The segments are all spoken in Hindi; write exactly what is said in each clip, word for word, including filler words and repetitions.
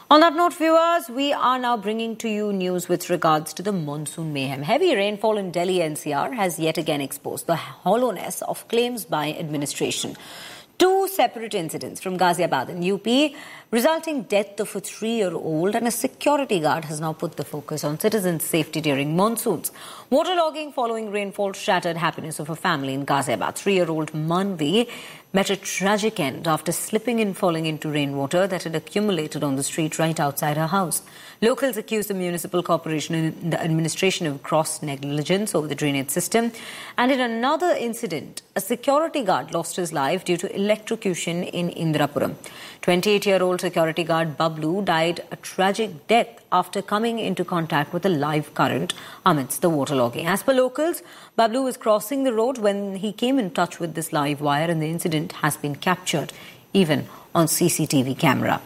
On that note, viewers, we are now bringing to you news with regards to the monsoon mayhem. Heavy rainfall in Delhi N C R has yet again exposed the hollowness of claims by administration. Two separate incidents from Ghaziabad in U P, resulting death of a three-year-old, and a security guard has now put the focus on citizens' safety during monsoons. Waterlogging following rainfall shattered happiness of a family in Ghaziabad. Three-year-old Manvi met a tragic end after slipping and falling into rainwater that had accumulated on the street right outside her house. Locals accused the municipal corporation and the administration of gross negligence over the drainage system. And in another incident, a security guard lost his life due to electrocution in Indrapuram. twenty-eight-year-old security guard Bablu died a tragic death after coming into contact with a live current amidst the waterlogging. As per locals, Bablu was crossing the road when he came in touch with this live wire, and the incident has been captured even on C C T V camera.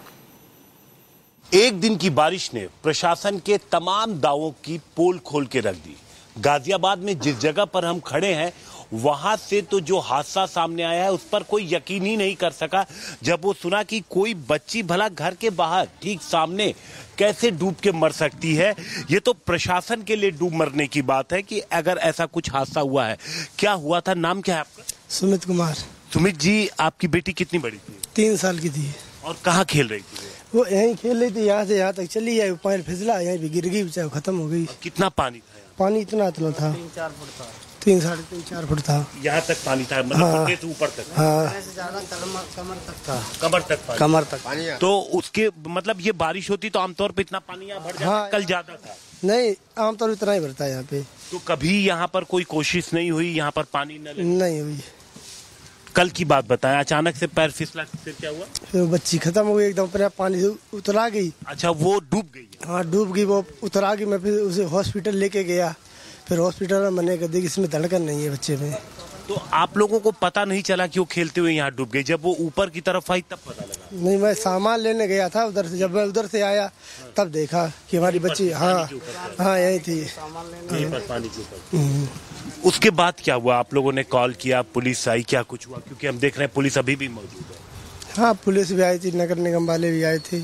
एक दिन की बारिश ने प्रशासन के तमाम दावों की पोल खोल के रख दी। गाजियाबाद में जिस जगह पर हम खड़े हैं, वहां से तो जो हादसा सामने आया है उस पर कोई यकीन ही नहीं कर सका जब वो सुना कि कोई बच्ची भला घर के बाहर ठीक सामने कैसे डूब के मर सकती है। ये तो प्रशासन के लिए डूब मरने की बात है कि अगर ऐसा कुछ हादसा हुआ है। क्या हुआ था? नाम क्या है आपका? सुमित कुमार। सुमित जी, आपकी बेटी कितनी बड़ी थी? तीन साल की थी। और कहाँ खेल रही थी? वो यहीं खेल रही थी, यहाँ से यहाँ तक चली आई, पैर फिसला, यहीं भी गिर गई, बेचारा खत्म हो गई। कितना पानी था? पानी इतना इतना था, तीन चार फुट था, तीन साढ़े तीन चार फुट था। यहाँ तक पानी था, मतलब हाँ, से ऊपर तक? हाँ, कमर तक था। कमर तक पानी। कमर तक पानी। तो उसके मतलब ये बारिश होती तो आमतौर पे इतना पानी यहाँ भर जाता? हाँ, कल ज्यादा था? नहीं, आमतौर इतना ही भरता है यहाँ पे। तो कभी यहाँ पर कोई कोशिश नहीं हुई यहाँ पर पानी न ले? नहीं हुई। कल की बात बताएं, अचानक से पैर फिसला, फिर क्या हुआ? फिर बच्ची खत्म हो गई, एकदम पर पानी से उतरा गई। अच्छा, वो डूब गई? हाँ, डूब गई, वो उतरा गई। मैं फिर उसे हॉस्पिटल लेके गया, फिर हॉस्पिटल में मैंने कहा देखिए इसमें धड़कन नहीं है बच्चे में। तो आप लोगों को पता नहीं चला कि वो खेलते हुए यहाँ डूब गई? जब वो ऊपर की तरफ आई तब पता लगा? नहीं, मैं सामान लेने गया था उधर से, जब मैं उधर से आया तब देखा कि हमारी बच्ची हाँ हाँ यही थी, यहीं पर पानी के ऊपर। उसके बाद क्या हुआ? आप लोगों ने कॉल किया, पुलिस आई, क्या कुछ हुआ? क्योंकि हम देख रहे हैं पुलिस अभी भी मौजूद है। हाँ, पुलिस भी आई थी, नगर निगम वाले भी आए थे।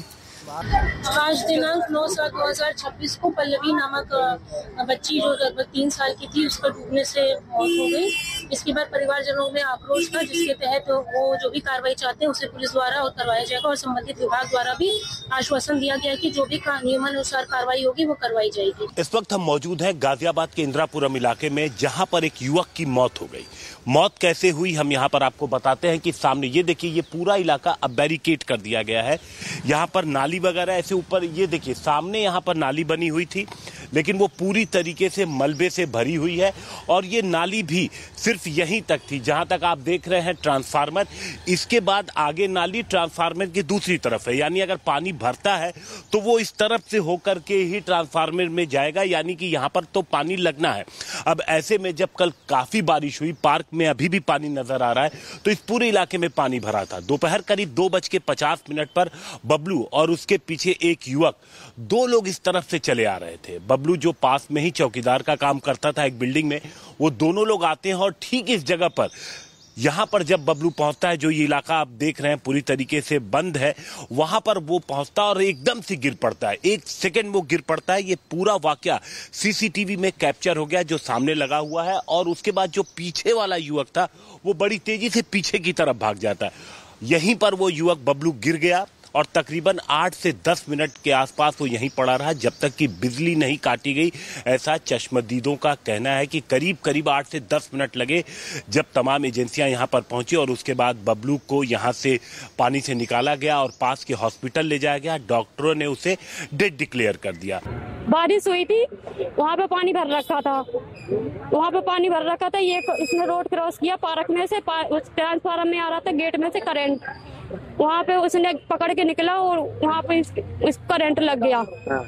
आज दिनांक नौ सात दो हजार छब्बीस को पल्लवी नामक बच्ची जो लगभग तीन साल की थी, उसका डूबने से मौत हो गई। इसके बाद परिवारजनों में आक्रोश था, जिसके तहत तो वो जो भी कार्रवाई चाहते हैं उसे पुलिस द्वारा करवाया जाएगा और संबंधित विभाग द्वारा भी आश्वासन दिया गया कि जो भी नियमानुसार कार्रवाई होगी वो करवाई जाएगी। इस वक्त हम मौजूद हैं गाजियाबाद के इंदिरापुरम इलाके में, जहां पर एक युवक की मौत हो गई। मौत कैसे हुई हम यहाँ पर आपको बताते हैं कि सामने ये देखिए, ये पूरा इलाका अब बैरिकेड कर दिया गया है। यहाँ पर नाली वगैरह ऐसे ऊपर, ये देखिए सामने यहाँ पर नाली बनी हुई थी, लेकिन वो पूरी तरीके से मलबे से भरी हुई है। और ये नाली भी सिर्फ यहीं तक थी जहां तक आप देख रहे हैं ट्रांसफार्मर। इसके बाद आगे नाली ट्रांसफार्मर की दूसरी तरफ है, यानी अगर पानी भरता है तो वो इस तरफ से होकर के ही ट्रांसफार्मर में जाएगा, यानी कि यहाँ पर तो पानी लगना है। अब ऐसे में जब कल काफी बारिश हुई, पार्क में अभी भी पानी नजर आ रहा है, तो इस पूरे इलाके में पानी भरा था। दोपहर करीब दो बज के पचास मिनट पर बबलू और उसके पीछे एक युवक, दो लोग इस तरफ से चले आ रहे थे। बबलू जो पास में ही चौकीदार का काम करता था एक बिल्डिंग में, वो दोनों लोग आते हैं और ठीक इस जगह पर, यहां पर जब बबलू पहुंचता है, जो ये इलाका आप देख रहे हैं पूरी तरीके से बंद है, वहां पर वो पहुंचता और एकदम से गिर पड़ता है। एक सेकंड वो गिर पड़ता है। ये पूरा वाकया सीसीटीवी में कैप्चर हो गया जो सामने लगा हुआ है। और उसके बाद जो पीछे वाला युवक था वो बड़ी तेजी से पीछे की तरफ भाग जाता है। यहीं पर वो युवक बबलू गिर गया और तकरीबन आठ से दस मिनट के आसपास वो यहीं पड़ा रहा जब तक कि बिजली नहीं काटी गई। ऐसा चश्मदीदों का कहना है कि करीब करीब आठ से दस मिनट लगे जब तमाम एजेंसियां यहां पर पहुंची और उसके बाद बबलू को यहां से पानी से निकाला गया और पास के हॉस्पिटल ले जाया गया। डॉक्टरों ने उसे डेड डिक्लेयर कर दिया। बारिश हुई थी, वहाँ पे पानी भर रखा था, वहाँ पे पानी भर रखा था। ये इसने रोड क्रॉस किया, पार्क में से ट्रांसफार्मर में आ रहा था, गेट में से करंट, वहाँ पे उसने पकड़ के निकला और वहाँ पे इस, इस करंट लग गया।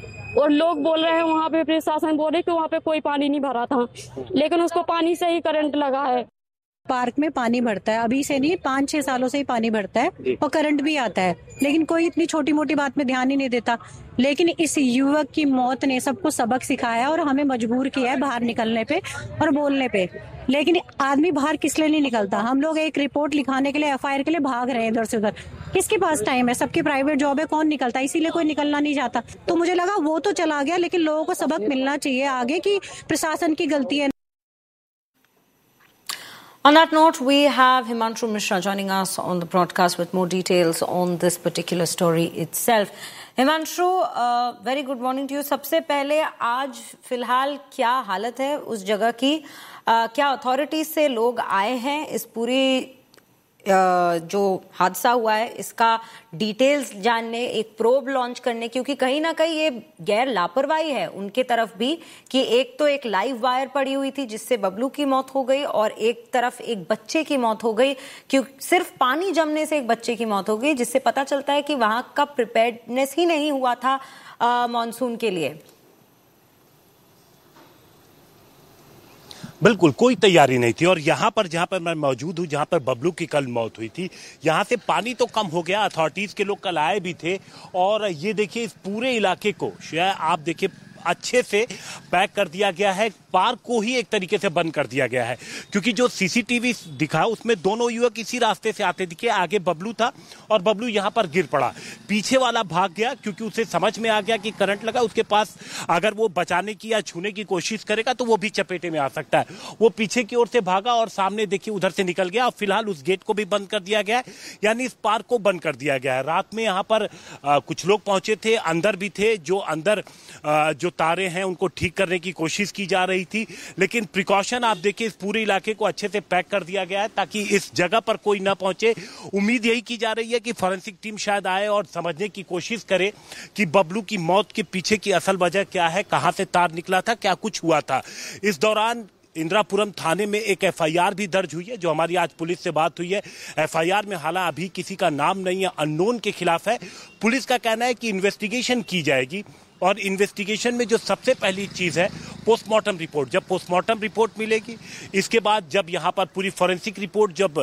और लोग बोल रहे हैं, वहाँ पे प्रशासन बोल रहे कि वहाँ पे कोई पानी नहीं भरा था, लेकिन उसको पानी से ही करंट लगा है। पार्क में पानी भरता है, अभी से नहीं, पाँच छह सालों से ही पानी भरता है और करंट भी आता है, लेकिन कोई इतनी छोटी मोटी बात में ध्यान ही नहीं देता। लेकिन इस युवक की मौत ने सबको सबक सिखाया और हमें मजबूर किया है बाहर निकलने पे और बोलने पे। लेकिन आदमी बाहर किस लिए नहीं निकलता? हम लोग एक रिपोर्ट लिखाने के लिए, एफ आई आर के लिए भाग रहे हैं इधर से उधर कि किसके पास टाइम है? सबकी प्राइवेट जॉब है, कौन निकलता है? इसीलिए कोई निकलना नहीं चाहता। तो मुझे लगा वो तो चला गया, लेकिन लोगों को सबक मिलना चाहिए आगे कि प्रशासन की गलती है। On that note, we have Himanshu Mishra joining us on the broadcast with more details on this particular story itself. Himanshu, uh, very good morning to you. सबसे पहले आज फिलहाल क्या हालत है उस जगह की? uh, क्या अथॉरिटीज से लोग आए हैं इस पूरी uh, जो हादसा हुआ है इसका डिटेल्स जानने, एक प्रोब लॉन्च करने, क्योंकि कहीं ना कहीं ये गैर लापरवाही है उनके तरफ भी कि एक तो एक लाइव वायर पड़ी हुई थी जिससे बबलू की मौत हो गई और एक तरफ एक बच्चे की मौत हो गई, क्यों सिर्फ पानी जमने से एक बच्चे की मौत हो गई, जिससे पता चलता है कि वहां का प्रिपेयर्डनेस ही नहीं हुआ था मॉनसून के लिए। बिल्कुल कोई तैयारी नहीं थी। और यहाँ पर जहाँ पर मैं मौजूद हूँ, जहाँ पर बबलू की कल मौत हुई थी, यहाँ से पानी तो कम हो गया, अथॉरिटीज के लोग कल आए भी थे। और ये देखिए इस पूरे इलाके को शायद आप देखिए अच्छे से पैक कर दिया गया है, पार्क को ही एक तरीके से बंद कर दिया गया है, क्योंकि जो सीसीटीवी दिखा उसमें दोनों युवक इसी रास्ते से आते दिखे। आगे बबलू था और बबलू यहां पर गिर पड़ा, पीछे वाला भाग गया क्योंकि उसे समझ में आ गया कि करंट लगा, उसके पास अगर वो बचाने की या छूने की कोशिश करेगा तो वो भी चपेटे में आ सकता है। वो पीछे की ओर से भागा और सामने देखिए उधर से निकल गया। और फिलहाल उस गेट को भी बंद कर दिया गया है, यानी इस पार्क को बंद कर दिया गया है। रात में यहाँ पर आ, कुछ लोग पहुंचे थे, अंदर भी थे, जो अंदर आ, जो तारे हैं उनको ठीक करने की कोशिश की जा रही थी, लेकिन प्रिकॉशन आप देखिए इस पूरे इलाके को अच्छे से पैक कर दिया गया है ताकि इस जगह पर कोई ना पहुंचे। उम्मीद यही की जा रही है कि फॉरेंसिक टीम शायद आए और समझने की कोशिश करे कि बबलू की मौत के पीछे की असल वजह क्या है, कहां से तार निकला था, क्या कुछ हुआ था। इस दौरान इंदिरापुरम थाने में एक एफआईआर भी दर्ज हुई है, जो हमारी आज पुलिस से बात हुई है। एफआईआर में हालांकि अभी किसी का नाम नहीं है, अननोन के खिलाफ है। पुलिस का कहना है कि इन्वेस्टिगेशन की जाएगी और इन्वेस्टिगेशन में जो सबसे पहली चीज है पोस्टमार्टम रिपोर्ट। जब पोस्टमार्टम रिपोर्ट मिलेगी, इसके बाद जब यहाँ पर पूरी फॉरेंसिक रिपोर्ट, जब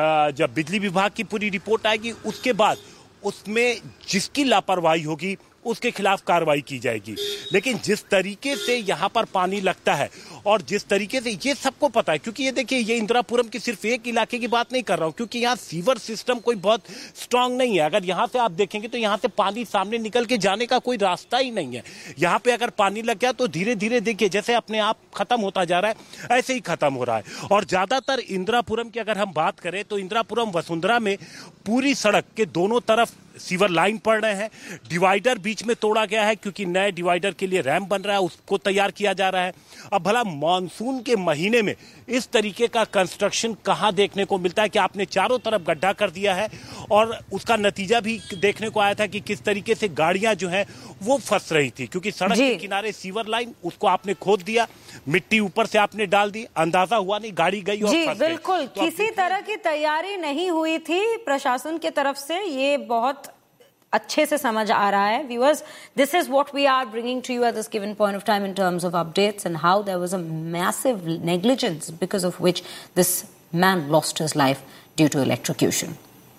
जब बिजली विभाग की पूरी रिपोर्ट आएगी, उसके बाद उसमें जिसकी लापरवाही होगी उसके खिलाफ कार्रवाई की जाएगी। लेकिन जिस तरीके से यहाँ पर पानी लगता है और जिस तरीके से, ये सबको पता है, क्योंकि ये देखिए ये इंदिरापुरम की सिर्फ एक इलाके की बात नहीं कर रहा हूँ, क्योंकि यहाँ सीवर सिस्टम कोई बहुत स्ट्रांग नहीं है। अगर यहाँ से आप देखेंगे तो यहाँ से पानी सामने निकल के जाने का कोई रास्ता ही नहीं है। यहाँ पे अगर पानी लग गया तो धीरे धीरे देखिए जैसे अपने आप खत्म होता जा रहा है, ऐसे ही खत्म हो रहा है। और ज्यादातर इंदिरापुरम की अगर हम बात करें तो इंदिरापुरम वसुंधरा में पूरी सड़क के दोनों तरफ सीवर लाइन पड़ रहे हैं। डिवाइडर बीच में तोड़ा गया है क्योंकि नए डिवाइडर के लिए रैंप बन रहा है, उसको तैयार किया जा रहा है। अब भला मॉनसून के महीने में इस तरीके का कंस्ट्रक्शन कहां देखने को मिलता है कि आपने चारों तरफ गड्ढा कर दिया है। और उसका नतीजा भी देखने को आया था कि किस तरीके से गाड़ियां जो हैं वो फंस रही थी, क्योंकि सड़क के किनारे सीवर लाइन, उसको आपने खोद दिया, मिट्टी ऊपर से आपने डाल दी, अंदाजा हुआ नहीं, गाड़ी गई और जी फंस गई। बिल्कुल तो किसी तरह की तैयारी नहीं हुई थी प्रशासन की तरफ से, ये बहुत अच्छे से समझ आ रहा है। Viewers, this is what we are bringing to you at this given point of time in terms of updates and how there was a massive negligence because of which this man lost his life due to electrocution.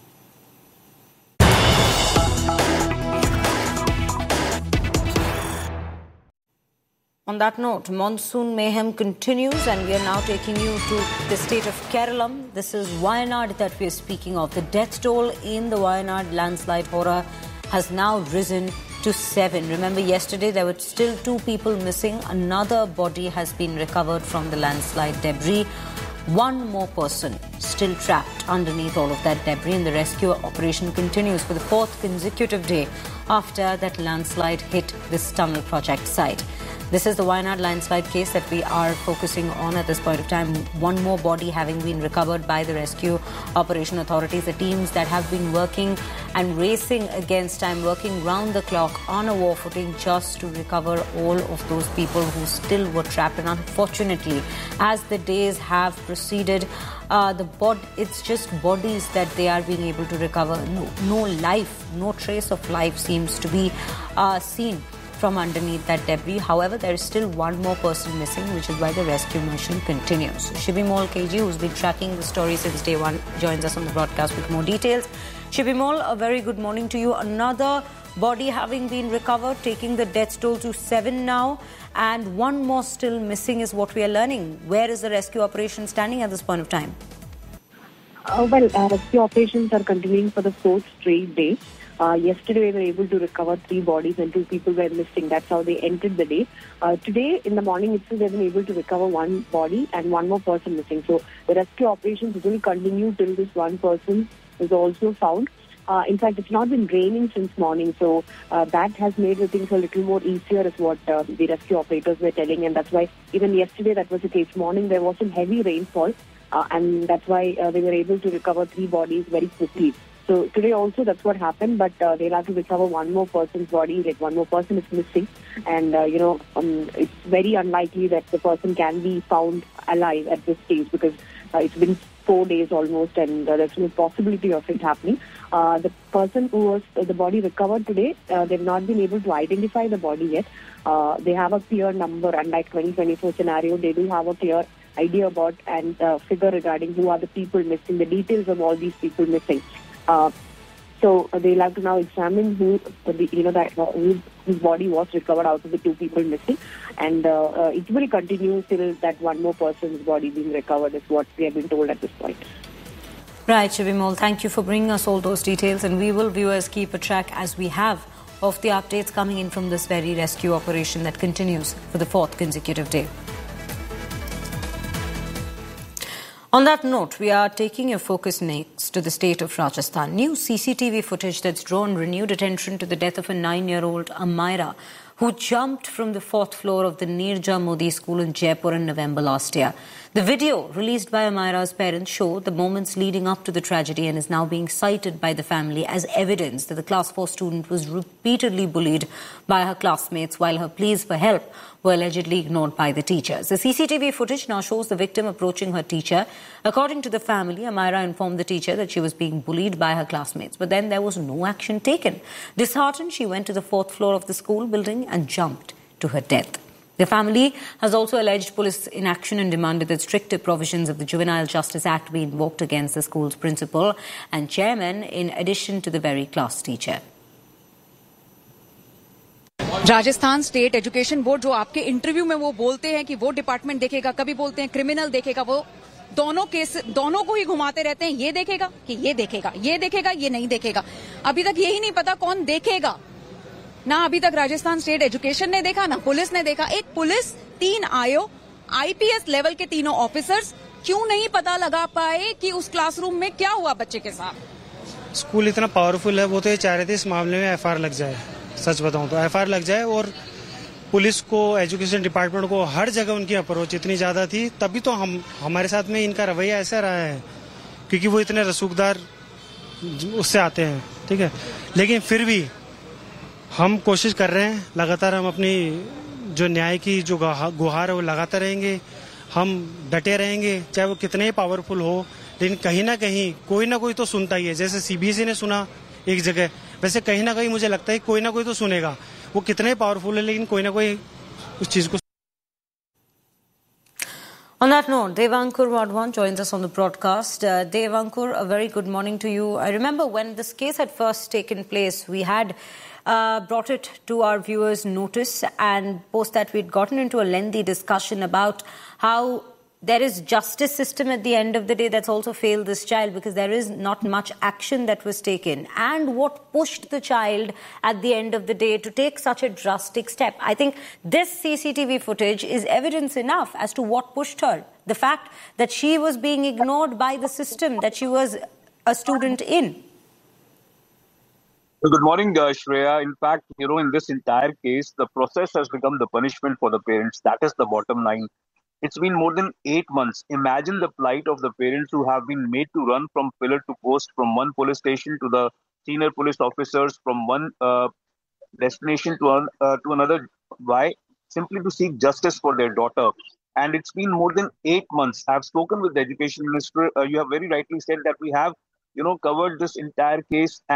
On that note, monsoon mayhem continues and we are now taking you to the state of Kerala. This is Wayanad that we are speaking of. The death toll in the Wayanad landslide horror has now risen to seven. Remember, yesterday there were still two people missing. Another body has been recovered from the landslide debris. One more person still trapped underneath all of that debris, and the rescue operation continues for the fourth consecutive day after that landslide hit this tunnel project site. This is the Wayanad landslide case that we are focusing on at this point of time. One more body having been recovered by the rescue operation authorities. The teams that have been working and racing against time, working round the clock on a war footing just to recover all of those people who still were trapped. And unfortunately, as the days have proceeded, uh, the bod it's just bodies that they are being able to recover. No, no life, no trace of life seems to be uh, seen from underneath that debris. However, there is still one more person missing, which is why the rescue mission continues. So, Shibi Mol K G, who's been tracking the story since day one, joins us on the broadcast with more details. Shibi Mol, a very good morning to you. Another body having been recovered, taking the death toll to seven now, and one more still missing is what we are learning. Where is the rescue operation standing at this point of time? Uh, well, uh, rescue operations are continuing for the fourth straight day. Uh, yesterday, we were able to recover three bodies and two people were missing. That's how they ended the day. Uh, today, in the morning itself, they've been able to recover one body and one more person missing. So the rescue operations will continue till this one person is also found. Uh, in fact, it's not been raining since morning, so uh, that has made the things a little more easier, is what uh, the rescue operators were telling, and that's why even yesterday that was the case. Morning there was some heavy rainfall, uh, and that's why uh, they were able to recover three bodies very quickly. So today also that's what happened, but uh, they'll have to recover one more person's body, like one more person is missing, and uh, you know um, it's very unlikely that the person can be found alive at this stage because uh, it's been four days almost, and uh, there's no possibility of it happening. Uh, the person who was uh, the body recovered today, uh, they've not been able to identify the body yet. Uh, they have a clear number, unlike twenty twenty-four scenario, they do have a clear idea about and uh, figure regarding who are the people missing, the details of all these people missing. Uh, so uh, they'll have to now examine who, uh, the, you know, that uh, whose, whose body was recovered out of the two people missing, and uh, uh, it will continue till that one more person's body being recovered, is what we have been told at this point. Right, Shivimol, thank you for bringing us all those details, and we will, viewers, keep a track as we have of the updates coming in from this very rescue operation that continues for the fourth consecutive day. On that note, we are taking your focus next to the state of Rajasthan. New C C T V footage that's drawn renewed attention to the death of a nine-year-old Amira, who jumped from the fourth floor of the Nirja Modi school in Jaipur in November last year. The video released by Amira's parents showed the moments leading up to the tragedy and is now being cited by the family as evidence that the class four student was repeatedly bullied by her classmates while her pleas for help were allegedly ignored by the teachers. The C C T V footage now shows the victim approaching her teacher. According to the family, Amira informed the teacher that she was being bullied by her classmates, but then there was no action taken. Disheartened, she went to the fourth floor of the school building and jumped to her death. The family has also alleged police inaction and demanded that stricter provisions of the Juvenile Justice Act be invoked against the school's principal and chairman, in addition to the very class teacher. Rajasthan state education board, जो आपके इंटरव्यू में वो बोलते हैं कि वो डिपार्टमेंट देखेगा, कभी बोलते हैं क्रिमिनल देखेगा, वो दोनों केस दोनों को ही घुमाते रहते हैं। ये देखेगा कि ये देखेगा, ये देखेगा, ये नहीं देखेगा। अभी तक यही नहीं पता कौन देखेगा। ना अभी तक राजस्थान स्टेट एजुकेशन ने देखा, ना पुलिस ने देखा। एक पुलिस, तीन आयो, आईपीएस लेवल के तीनों ऑफिसर्स क्यों नहीं पता लगा पाए कि उस क्लासरूम में क्या हुआ बच्चे के साथ। स्कूल इतना पावरफुल है, वो तो ये चाह रहे थे इस मामले में एफआईआर लग जाए। सच बताऊं तो एफआईआर लग जाए, और पुलिस को, एजुकेशन डिपार्टमेंट को हर जगह उनकी अप्रोच इतनी ज्यादा थी, तभी तो हम हमारे साथ में इनका रवैया ऐसा रहा है, क्योंकि वो इतने रसूखदार उससे आते हैं। ठीक है, लेकिन फिर भी हम कोशिश कर रहे हैं, लगातार हम अपनी जो न्याय की जो गुहार है वो लगाते रहेंगे, हम डटे रहेंगे, चाहे वो कितने ही पावरफुल हो, लेकिन कहीं ना कहीं कोई ना कोई तो सुनता ही है। जैसे सीबीएसई ने सुना एक जगह, वैसे कहीं ना कहीं मुझे लगता है कोई ना कोई तो सुनेगा। वो कितने पावरफुल है, लेकिन कोई ना कोई उस चीज को। On that note, Devankur Wadhwan joins us on the broadcast. Uh, Devankur, a very good morning to you. I remember when this case had first taken place, we had uh, brought it to our viewers' notice, and post that we'd gotten into a lengthy discussion about how there is justice system at the end of the day that's also failed this child, because there is not much action that was taken, and what pushed the child at the end of the day to take such a drastic step. I think this C C T V footage is evidence enough as to what pushed her. The fact that she was being ignored by the system that she was a student in. Well, good morning, uh, Shreya. In fact, you know, in this entire case, the process has become the punishment for the parents. That is the bottom line. It's been more than eight months. Imagine the plight of the parents who have been made to run from pillar to post, from one police station to the senior police officers, from one uh, destination to, an, uh, to another. Why? Simply to seek justice for their daughter. And it's been more than eight months. I've spoken with the education minister. Uh, you have very rightly said that we have, you know, covered this entire case.